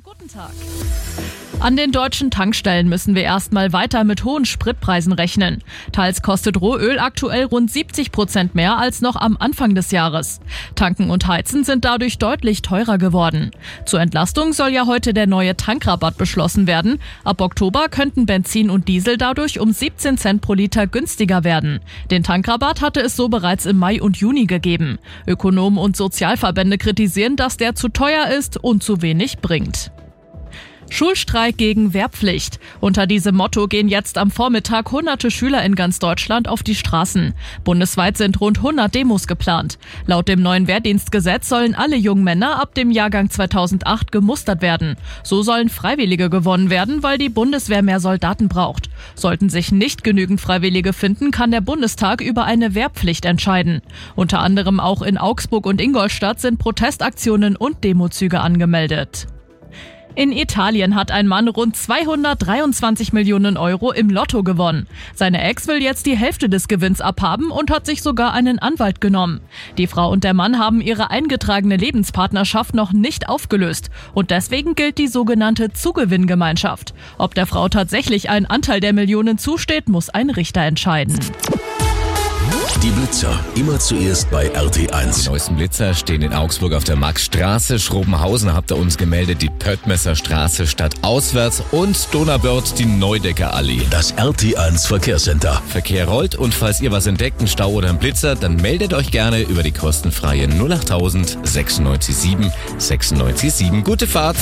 Guten Tag. An den deutschen Tankstellen müssen wir erstmal weiter mit hohen Spritpreisen rechnen. Teils kostet Rohöl aktuell rund 70% mehr als noch am Anfang des Jahres. Tanken und Heizen sind dadurch deutlich teurer geworden. Zur Entlastung soll ja heute der neue Tankrabatt beschlossen werden. Ab Oktober könnten Benzin und Diesel dadurch um 17 Cent pro Liter günstiger werden. Den Tankrabatt hatte es so bereits im Mai und Juni gegeben. Ökonomen und Sozialverbände kritisieren, dass der zu teuer ist und zu wenig bringt. Schulstreik gegen Wehrpflicht. Unter diesem Motto gehen jetzt am Vormittag hunderte Schüler in ganz Deutschland auf die Straßen. Bundesweit sind rund 100 Demos geplant. Laut dem neuen Wehrdienstgesetz sollen alle jungen Männer ab dem Jahrgang 2008 gemustert werden. So sollen Freiwillige gewonnen werden, weil die Bundeswehr mehr Soldaten braucht. Sollten sich nicht genügend Freiwillige finden, kann der Bundestag über eine Wehrpflicht entscheiden. Unter anderem auch in Augsburg und Ingolstadt sind Protestaktionen und Demozüge angemeldet. In Italien hat ein Mann rund 223 Millionen Euro im Lotto gewonnen. Seine Ex will jetzt die Hälfte des Gewinns abhaben und hat sich sogar einen Anwalt genommen. Die Frau und der Mann haben ihre eingetragene Lebenspartnerschaft noch nicht aufgelöst und deswegen gilt die sogenannte Zugewinngemeinschaft. Ob der Frau tatsächlich ein Anteil der Millionen zusteht, muss ein Richter entscheiden. Die Blitzer, immer zuerst bei RT1. Die neuesten Blitzer stehen in Augsburg auf der Maxstraße. Schrobenhausen habt ihr uns gemeldet, die Pöttmesser Straße stadtauswärts und Donauwörth die Neudecker Allee. Das RT1 Verkehrscenter. Verkehr rollt und falls ihr was entdeckt, einen Stau oder einen Blitzer, dann meldet euch gerne über die kostenfreie 08000 967 967. Gute Fahrt!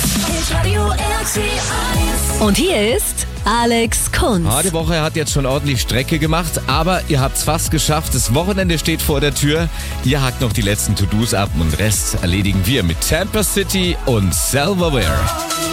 Und hier ist Alex Kunz. Die Woche hat jetzt schon ordentlich Strecke gemacht, aber ihr habt's fast geschafft. Das Wochenende steht vor der Tür. Ihr hakt noch die letzten To-Dos ab und Rest erledigen wir mit Tampa City und Silverware.